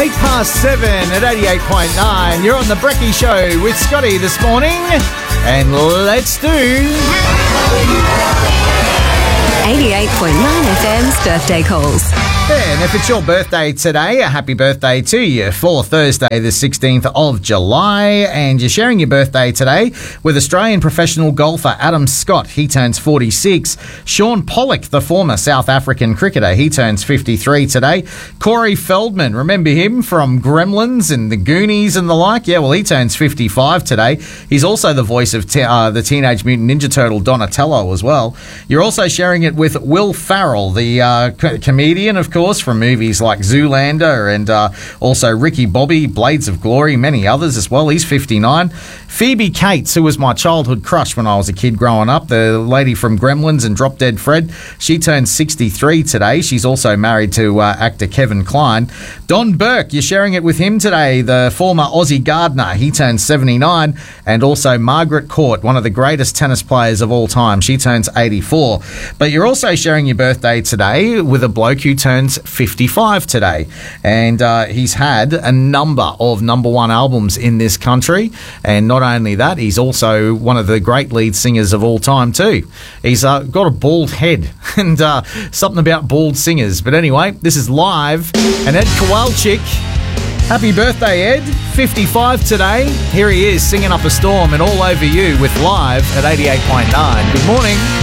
7 at 88.9. You're on the Brekkie Show with Scotty this morning. And let's do 88.9 FM's birthday calls. And if it's your birthday today, a happy birthday to you for Thursday the 16th of July. And you're sharing your birthday today with Australian professional golfer Adam Scott. He turns 46. Sean Pollock, the former South African cricketer, he turns 53 today. Corey Feldman, remember him from Gremlins and the Goonies and the like? Yeah, well, he turns 55 today. He's also the voice of the Teenage Mutant Ninja Turtle Donatello as well. You're also sharing it with Will Farrell, the comedian, of course, from movies like Zoolander and also Ricky Bobby, Blades of Glory, many others as well. He's 59. Phoebe Cates, who was my childhood crush when I was a kid growing up, the lady from Gremlins and Drop Dead Fred, she turns 63 today. She's also married to actor Kevin Kline. Don Burke, you're sharing it with him today, the former Aussie gardener. He turns 79. And also Margaret Court, one of the greatest tennis players of all time. She turns 84. But you're also sharing your birthday today with a bloke who turns 55 today. And he's had a number of number one albums in this country. And not only that, he's also one of the great lead singers of all time too. He's got a bald head and something about bald singers. But anyway, this is Live and Ed Kowalczyk. Happy birthday, Ed. 55 today. Here he is singing up a storm and all over you with Live at 88.9. Good morning.